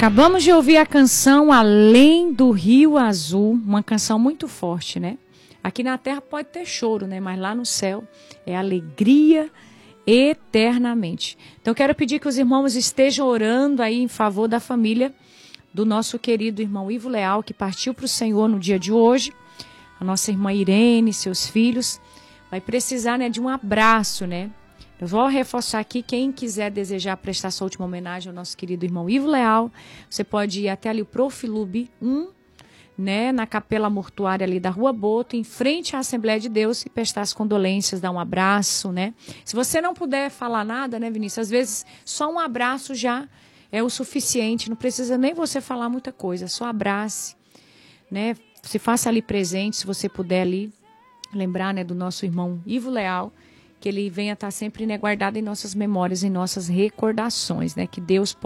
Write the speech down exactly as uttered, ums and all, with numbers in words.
Acabamos de ouvir a canção Além do Rio Azul, uma canção muito forte, né? Aqui na terra pode ter choro, né? Mas lá no céu é alegria eternamente. Então quero pedir que os irmãos estejam orando aí em favor da família do nosso querido irmão Ivo Leal, que partiu para o Senhor no dia de hoje. A nossa irmã Irene, seus filhos, vai precisar, né, de um abraço, né? Eu vou reforçar aqui, quem quiser desejar prestar sua última homenagem ao nosso querido irmão Ivo Leal, você pode ir até ali o Profilube um, né, na capela mortuária ali da Rua Boto, em frente à Assembleia de Deus, e prestar as condolências, dar um abraço, né? Se você não puder falar nada, né, Vinícius, às vezes só um abraço já é o suficiente, não precisa nem você falar muita coisa, só abrace, né? Se faça ali presente, se você puder ali lembrar, né, do nosso irmão Ivo Leal, que ele venha estar sempre, né, guardado em nossas memórias, em nossas recordações, né? Que Deus